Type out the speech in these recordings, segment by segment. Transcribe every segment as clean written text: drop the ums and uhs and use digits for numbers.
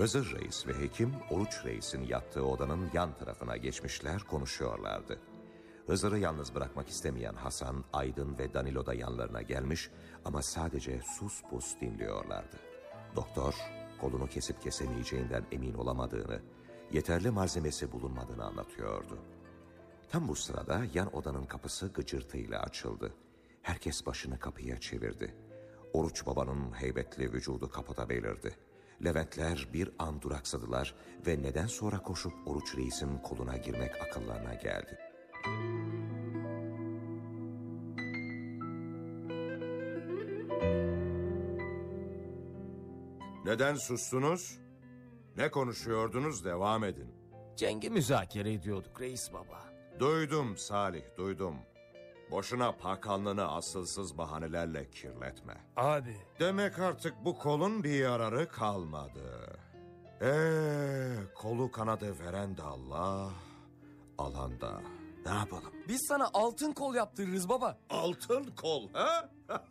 Hızır Reis ve hekim Oruç Reis'in yattığı odanın yan tarafına geçmişler, konuşuyorlardı. Hızır'ı yalnız bırakmak istemeyen Hasan, Aydın ve Danilo da yanlarına gelmiş ama sadece sus pus dinliyorlardı. Doktor kolunu kesip kesemeyeceğinden emin olamadığını, yeterli malzemesi bulunmadığını anlatıyordu. Tam bu sırada yan odanın kapısı gıcırtıyla açıldı. Herkes başını kapıya çevirdi. Oruç Baba'nın heybetli vücudu kapıda belirdi. Leventler bir an duraksadılar ve neden sonra koşup Oruç Reis'in koluna girmek akıllarına geldi. Neden sustunuz? Ne konuşuyordunuz, devam edin. Cengi müzakere ediyorduk reis baba. Duydum Salih, duydum. Boşuna pak alnını asılsız bahanelerle kirletme. Abi. Demek artık bu kolun bir yararı kalmadı. Kolu kanadı veren de Allah, alan da. Ne yapalım? Biz sana altın kol yaptırırız baba. Altın kol ha?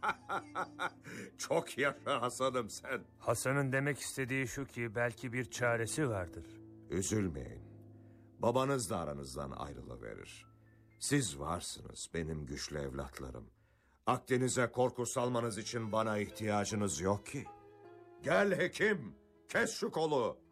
Çok yaşa Hasan'ım sen. Hasan'ın demek istediği şu ki belki bir çaresi vardır. Üzülmeyin. Babanız da aranızdan ayrılıverir. Siz varsınız benim güçlü evlatlarım. Akdeniz'e korku salmanız için bana ihtiyacınız yok ki. Gel hekim, kes şu kolu.